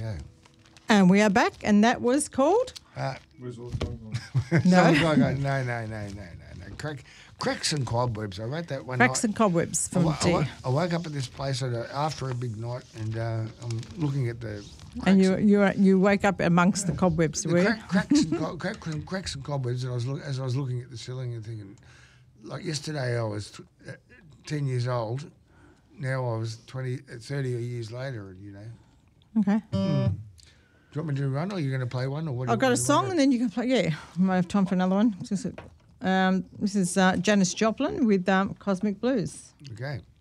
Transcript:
Okay. And we are back, and that was called? Where's all the time gone? No. Cracks and Cobwebs. I wrote that one Cracks night. and Cobwebs from T. I woke up at this place after a big night, and I'm looking at the And you wake up amongst the cobwebs, were you? cracks and cobwebs, and as I was looking at the ceiling and thinking, like yesterday I was 10 years old, now I was 30 years later, you know. Okay. Do you want me to do one, or are you going to play one, or what? I've got a song, and then you can play. Yeah, we might have time for another one. This is Janis Joplin with Cosmic Blues. Okay.